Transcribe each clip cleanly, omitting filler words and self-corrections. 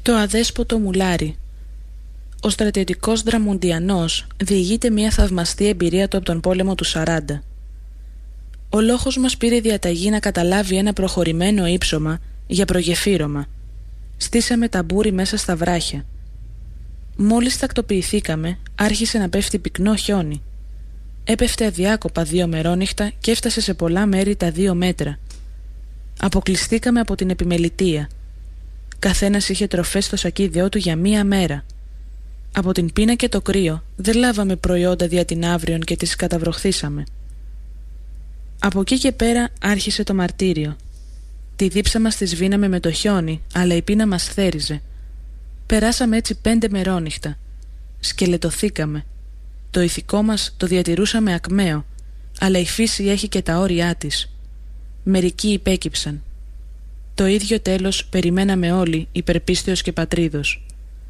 Το αδέσποτο μουλάρι. Ο στρατιωτικός Δραμουντιανός διηγείται μια θαυμαστή εμπειρία του από τον πόλεμο του 40. Ο λόγος μας πήρε διαταγή να καταλάβει ένα προχωρημένο ύψωμα για προγεφύρωμα. Στήσαμε ταμπούρι μέσα στα βράχια. Μόλις τακτοποιηθήκαμε, άρχισε να πέφτει πυκνό χιόνι. Έπεφτε αδιάκοπα 2 μερόνυχτα και έφτασε σε πολλά μέρη τα 2 μέτρα. Αποκλειστήκαμε από την επιμελητεία. Καθένας είχε τροφές στο σακίδιό του για 1 μέρα. Από την πείνα και το κρύο δεν λάβαμε προϊόντα δια την αύριον και τις καταβροχθήσαμε. Από εκεί και πέρα άρχισε το μαρτύριο. Τη δίψα μας τη σβήναμε με το χιόνι, αλλά η πείνα μας θέριζε. Περάσαμε έτσι 5 μερόνυχτα. Σκελετωθήκαμε. Το ηθικό μας το διατηρούσαμε ακμαίο, αλλά η φύση έχει και τα όρια της. Μερικοί υπέκυψαν. Το ίδιο τέλος περιμέναμε όλοι, υπερπίστεως και πατρίδος.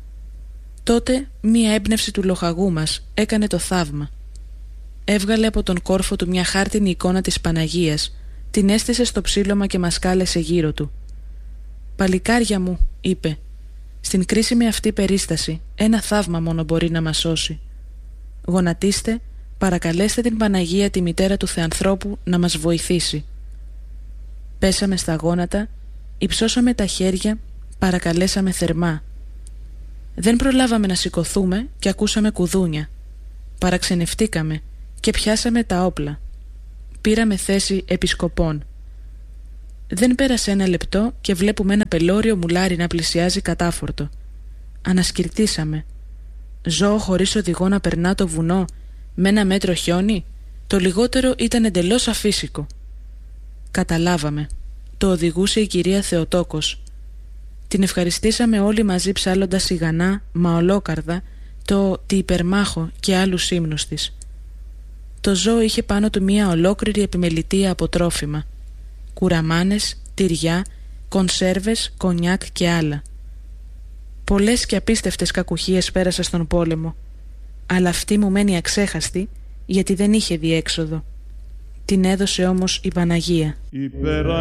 Τότε μία έμπνευση του λοχαγού μας έκανε το θαύμα. Έβγαλε από τον κόρφο του μια χάρτινη εικόνα της Παναγίας, την έστησε στο ψήλωμα και μας κάλεσε γύρω του. «Παλικάρια μου», είπε, «στην κρίσιμη αυτή περίσταση ένα θαύμα μόνο μπορεί να μας σώσει. Γονατίστε, παρακαλέστε την Παναγία, τη μητέρα του Θεανθρώπου, να μας βοηθήσει». Πέσαμε στα γόνατα, υψώσαμε τα χέρια, παρακαλέσαμε θερμά. Δεν προλάβαμε να σηκωθούμε και ακούσαμε κουδούνια. Παραξενευτήκαμε και πιάσαμε τα όπλα. Πήραμε θέση επισκοπών. Δεν πέρασε 1 λεπτό και βλέπουμε ένα πελώριο μουλάρι να πλησιάζει κατάφορτο. Ανασκυρτήσαμε. Ζώο χωρίς οδηγό να περνά το βουνό με 1 μέτρο χιόνι, το λιγότερο ήταν εντελώς αφύσικο. Καταλάβαμε. Το οδηγούσε η κυρία Θεοτόκος. Την ευχαριστήσαμε όλοι μαζί ψάλλοντας σιγανά, μα ολόκαρδα, το «Τι υπερμάχω» και άλλους ύμνους της. Το ζώο είχε πάνω του μια ολόκληρη επιμελητεία από τρόφιμα. Κουραμάνες, τυριά, κονσέρβες, κονιάκ και άλλα. Πολλές και απίστευτες κακουχίες πέρασα στον πόλεμο, αλλά αυτή μου μένει αξέχαστη γιατί δεν είχε διέξοδο. Την έδωσε όμως η Παναγία.